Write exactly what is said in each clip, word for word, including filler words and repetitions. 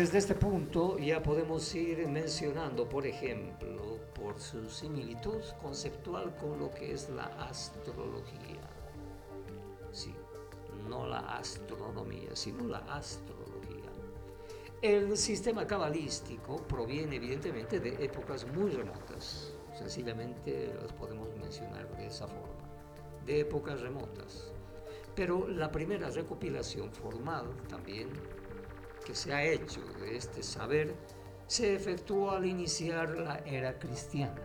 desde este punto ya podemos ir mencionando, por ejemplo, por su similitud conceptual con lo que es la astrología. Sí, no la astronomía, sino la astrología. El sistema cabalístico proviene evidentemente de épocas muy remotas, sencillamente las podemos mencionar de esa forma, de épocas remotas. Pero la primera recopilación formal también que se ha hecho de este saber se efectuó al iniciar la era cristiana.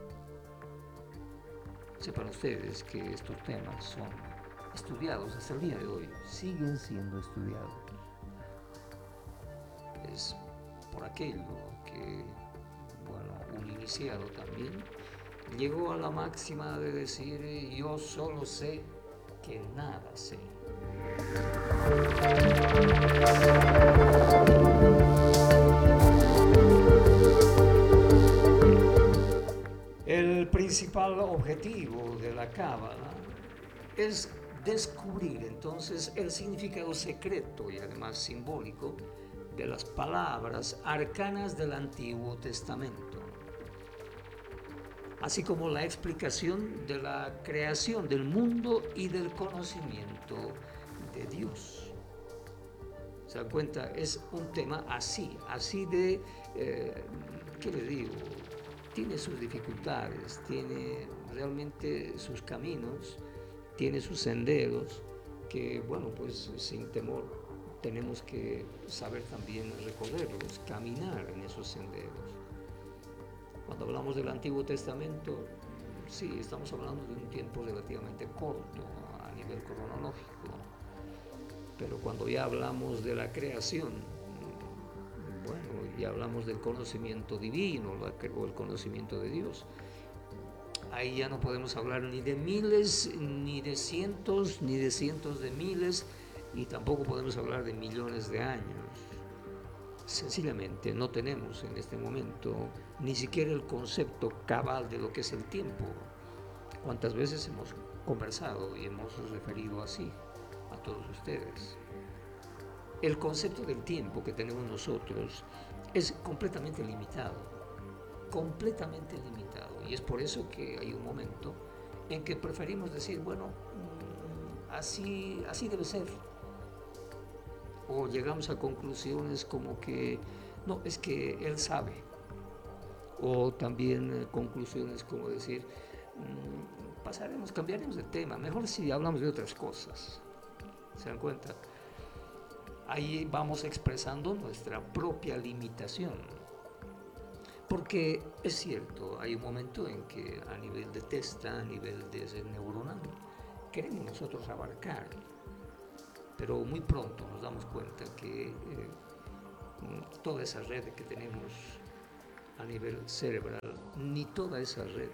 Sepan ustedes que estos temas son estudiados hasta el día de hoy, siguen siendo estudiados. Es por aquello que, bueno, un iniciado también llegó a la máxima de decir: yo solo sé que nada sé. El principal objetivo de la Cábala es descubrir entonces el significado secreto y además simbólico de las palabras arcanas del Antiguo Testamento, así como la explicación de la creación del mundo y del conocimiento de Dios. ¿Se dan cuenta? Es un tema así, así de, eh, ¿qué les digo? Tiene sus dificultades, tiene realmente sus caminos, tiene sus senderos, que bueno, pues sin temor tenemos que saber también recorrerlos, caminar en esos senderos. Cuando hablamos del Antiguo Testamento, sí, estamos hablando de un tiempo relativamente corto a nivel cronológico, pero cuando ya hablamos de la creación, bueno, ya hablamos del conocimiento divino o el conocimiento de Dios. Ahí ya no podemos hablar ni de miles, ni de cientos, ni de cientos de miles, y tampoco podemos hablar de millones de años. Sencillamente no tenemos en este momento ni siquiera el concepto cabal de lo que es el tiempo. ¿Cuántas veces hemos conversado y hemos referido así a todos ustedes? El concepto del tiempo que tenemos nosotros es completamente limitado, completamente limitado, y es por eso que hay un momento en que preferimos decir, bueno, así, así debe ser, o llegamos a conclusiones como que no, es que él sabe, o también conclusiones como decir, pasaremos, cambiaremos de tema, mejor si hablamos de otras cosas. ¿Se dan cuenta? Ahí vamos expresando nuestra propia limitación. Porque es cierto, hay un momento en que a nivel de testa, a nivel de ser neuronal, queremos nosotros abarcar, pero muy pronto nos damos cuenta que eh, toda esa red que tenemos a nivel cerebral, ni toda esa red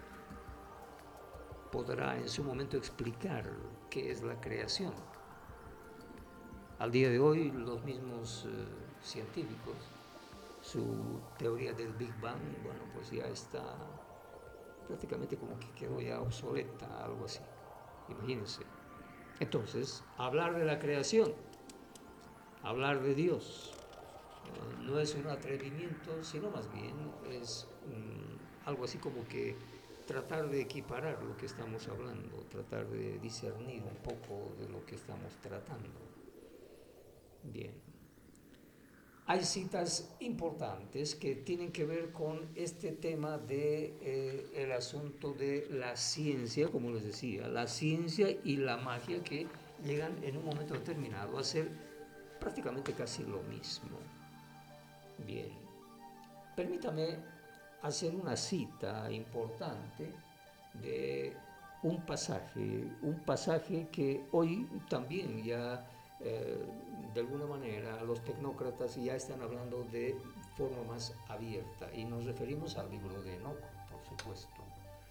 podrá en su momento explicar qué es la creación. Al día de hoy, los mismos eh, científicos, su teoría del Big Bang, bueno, pues ya está prácticamente como que quedó ya obsoleta, algo así. Imagínense. Entonces, hablar de la creación, hablar de Dios, eh, no es un atrevimiento, sino más bien es um, algo así como que tratar de equiparar lo que estamos hablando, tratar de discernir un poco de lo que estamos tratando. Bien. Hay citas importantes que tienen que ver con este tema de eh, el asunto de la ciencia, como les decía, la ciencia y la magia que llegan en un momento determinado a ser prácticamente casi lo mismo. Bien, permítame hacer una cita importante de un pasaje, un pasaje que hoy también ya eh, de alguna manera los tecnócratas ya están hablando de forma más abierta, y nos referimos al libro de Enoc, por supuesto.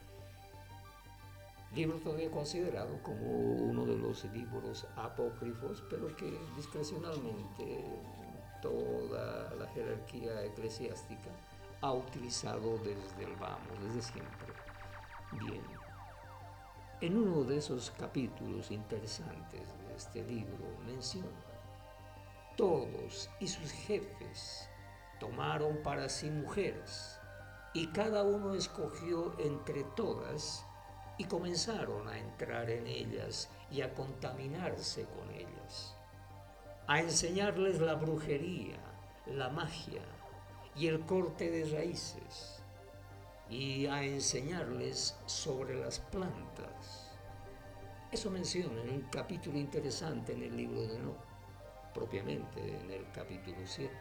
Libro todavía considerado como uno de los libros apócrifos, pero que discrecionalmente toda la jerarquía eclesiástica ha utilizado desde el vamos, desde siempre. Bien, en uno de esos capítulos interesantes de este libro menciona todos y sus jefes tomaron para sí mujeres, y cada uno escogió entre todas, y comenzaron a entrar en ellas y a contaminarse con ellas, a enseñarles la brujería, la magia y el corte de raíces, y a enseñarles sobre las plantas. Eso menciona en un capítulo interesante en el libro de Enoc, propiamente en el capítulo siete.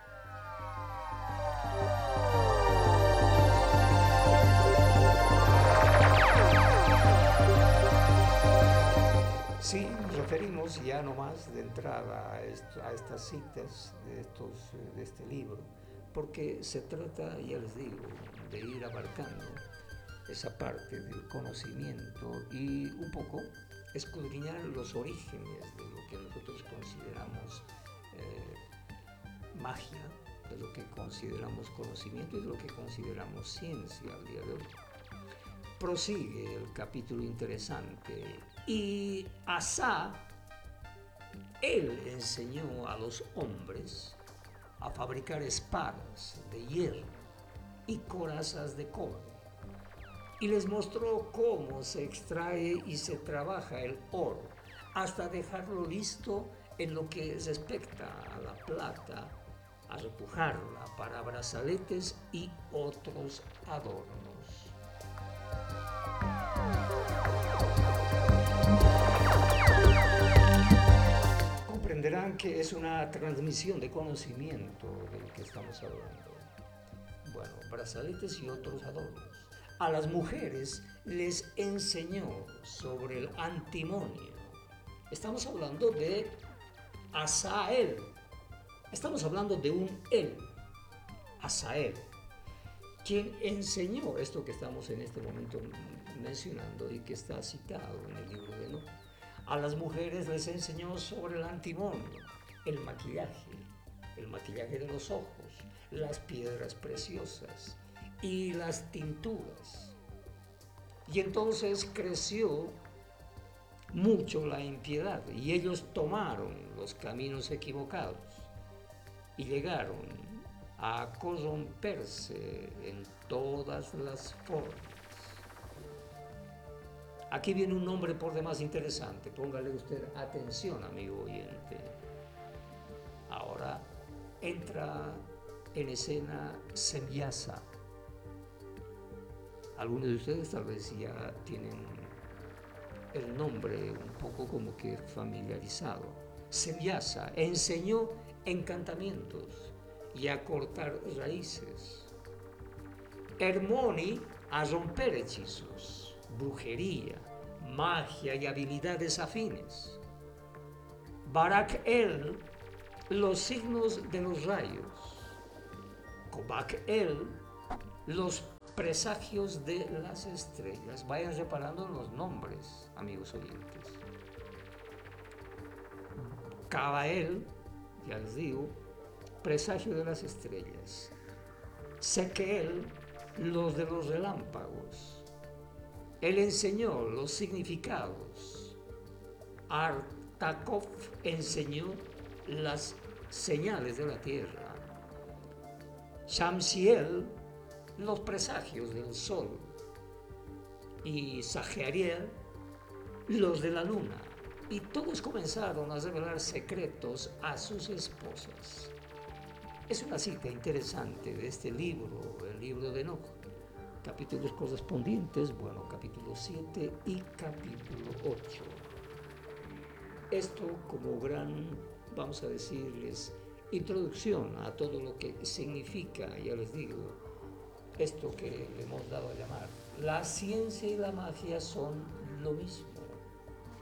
Sí, nos referimos ya nomás de entrada a, esto, a estas citas de, estos, de este libro, porque se trata, ya les digo, de ir abarcando esa parte del conocimiento y un poco escudriñar los orígenes de lo que nosotros consideramos eh, magia, de lo que consideramos conocimiento y de lo que consideramos ciencia al día de hoy. Prosigue el capítulo interesante. Y Asa, él enseñó a los hombres a fabricar espadas de hierro y corazas de cobre, y les mostró cómo se extrae y se trabaja el oro hasta dejarlo listo en lo que respecta a la plata, a repujarla para brazaletes y otros adornos. Comprenderán que es una transmisión de conocimiento de lo que estamos hablando. Bueno, brazaletes y otros adornos. A las mujeres les enseñó sobre el antimonio. Estamos hablando de Asael. Estamos hablando de un él, Asael, quien enseñó esto que estamos en este momento mencionando y que está citado en el libro de Enoc. A las mujeres les enseñó sobre el antimonio, el maquillaje, el maquillaje de los ojos, las piedras preciosas y las tinturas. Y entonces creció mucho la impiedad y ellos tomaron los caminos equivocados y llegaron a corromperse en todas las formas. Aquí viene un nombre por demás interesante, póngale usted atención, amigo oyente. Ahora entra en escena Semyasa. Algunos de ustedes tal vez ya tienen el nombre un poco como que familiarizado. Semyasa enseñó encantamientos y a cortar raíces. Hermoni a romper hechizos, brujería, magia y habilidades afines. Barak el, los signos de los rayos. Kobak el, los presagios de las estrellas. Vayan reparando en los nombres, amigos oyentes. Kabael, ya les digo, presagio de las estrellas. Sequel, los de los relámpagos. Él enseñó los significados. Artakov enseñó las señales de la tierra. Shamsiel, los presagios del sol. Y Sajeariel, los de la luna. Y todos comenzaron a revelar secretos a sus esposas. Es una cita interesante de este libro, el libro de Enoc. Capítulos correspondientes, bueno, capítulo siete y capítulo ocho. Esto como gran, vamos a decirles, introducción a todo lo que significa, ya les digo, esto que le hemos dado a llamar. La ciencia y la magia son lo mismo.